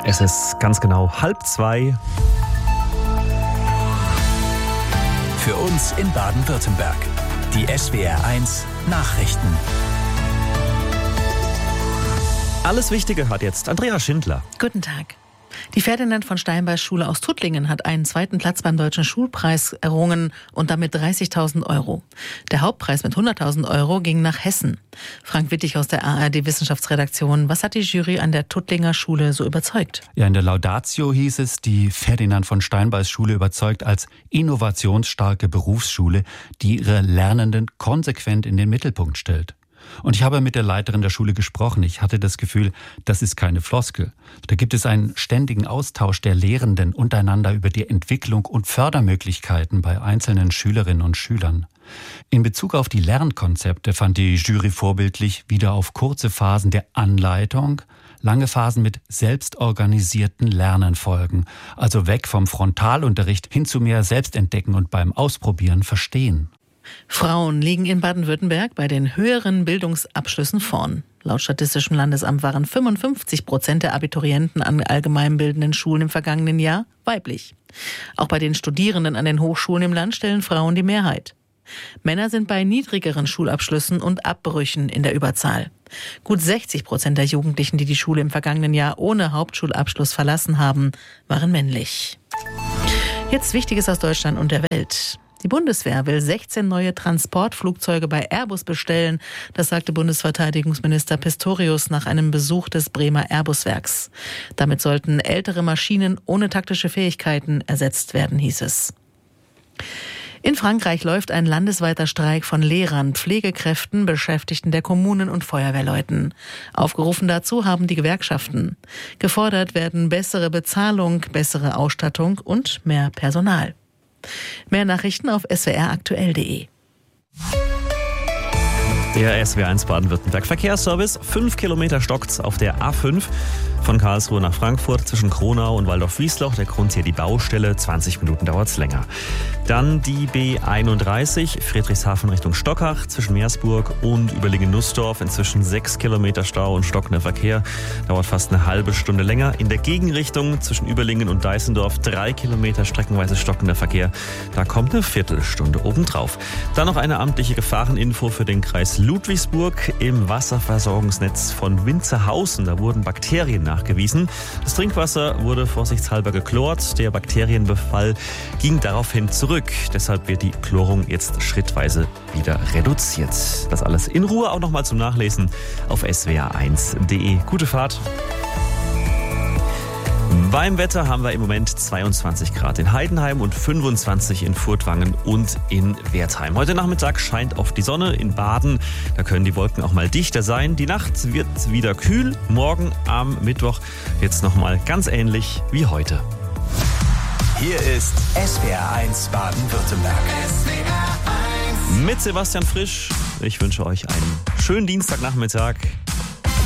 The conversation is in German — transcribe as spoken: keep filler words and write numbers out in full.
Es ist ganz genau halb zwei. Für uns in Baden-Württemberg. Die S W R eins Nachrichten. Alles Wichtige hat jetzt Andrea Schindler. Guten Tag. Die Ferdinand von Steinbeis Schule aus Tuttlingen hat einen zweiten Platz beim Deutschen Schulpreis errungen und damit dreißigtausend Euro. Der Hauptpreis mit hunderttausend Euro ging nach Hessen. Frank Wittig aus der A R D-Wissenschaftsredaktion. Was hat die Jury an der Tuttlinger Schule so überzeugt? Ja, in der Laudatio hieß es, die Ferdinand von Steinbeis Schule überzeugt als innovationsstarke Berufsschule, die ihre Lernenden konsequent in den Mittelpunkt stellt. Und ich habe mit der Leiterin der Schule gesprochen. Ich hatte das Gefühl, das ist keine Floskel. Da gibt es einen ständigen Austausch der Lehrenden untereinander über die Entwicklung und Fördermöglichkeiten bei einzelnen Schülerinnen und Schülern. In Bezug auf die Lernkonzepte fand die Jury vorbildlich wieder auf kurze Phasen der Anleitung, lange Phasen mit selbstorganisierten Lernen folgen. Also weg vom Frontalunterricht hin zu mehr Selbstentdecken und beim Ausprobieren verstehen. Frauen liegen in Baden-Württemberg bei den höheren Bildungsabschlüssen vorn. Laut Statistischem Landesamt waren fünfundfünfzig Prozent der Abiturienten an allgemeinbildenden Schulen im vergangenen Jahr weiblich. Auch bei den Studierenden an den Hochschulen im Land stellen Frauen die Mehrheit. Männer sind bei niedrigeren Schulabschlüssen und Abbrüchen in der Überzahl. Gut sechzig Prozent der Jugendlichen, die die Schule im vergangenen Jahr ohne Hauptschulabschluss verlassen haben, waren männlich. Jetzt Wichtiges aus Deutschland und der Welt. Die Bundeswehr will sechzehn neue Transportflugzeuge bei Airbus bestellen. Das sagte Bundesverteidigungsminister Pistorius nach einem Besuch des Bremer Airbus-Werks. Damit sollten ältere Maschinen ohne taktische Fähigkeiten ersetzt werden, hieß es. In Frankreich läuft ein landesweiter Streik von Lehrern, Pflegekräften, Beschäftigten der Kommunen und Feuerwehrleuten. Aufgerufen dazu haben die Gewerkschaften. Gefordert werden bessere Bezahlung, bessere Ausstattung und mehr Personal. Mehr Nachrichten auf s w r aktuell punkt de. Der S W R eins Baden-Württemberg Verkehrsservice. Fünf Kilometer stockt's auf der A fünf von Karlsruhe nach Frankfurt zwischen Kronau und Waldorf-Wiesloch. Der Grund hier die Baustelle. zwanzig Minuten dauert's länger. Dann die B einunddreißig Friedrichshafen Richtung Stockach zwischen Meersburg und Überlingen-Nussdorf. Inzwischen sechs Kilometer Stau und stockender Verkehr. Dauert fast eine halbe Stunde länger. In der Gegenrichtung zwischen Überlingen und Deißendorf drei Kilometer streckenweise stockender Verkehr. Da kommt eine Viertelstunde obendrauf. Dann noch eine amtliche Gefahreninfo für den Kreis Ludwigsburg. Im Wasserversorgungsnetz von Winzerhausen, da wurden Bakterien nachgewiesen. Das Trinkwasser wurde vorsichtshalber geklort. Der Bakterienbefall ging daraufhin zurück. Deshalb wird die Chlorung jetzt schrittweise wieder reduziert. Das alles in Ruhe auch nochmal zum Nachlesen auf s w r eins punkt de. Gute Fahrt. Beim Wetter haben wir im Moment zweiundzwanzig Grad in Heidenheim und fünfundzwanzig in Furtwangen und in Wertheim. Heute Nachmittag scheint oft die Sonne. In Baden, da können die Wolken auch mal dichter sein. Die Nacht wird wieder kühl. Morgen am Mittwoch wird es nochmal ganz ähnlich wie heute. Hier ist S W R eins Baden-Württemberg. S W R eins. Mit Sebastian Frisch. Ich wünsche euch einen schönen Dienstagnachmittag.